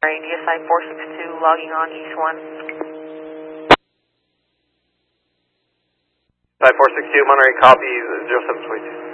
DSI 462 logging on East 1. DSI 462, Monterey copies 0722.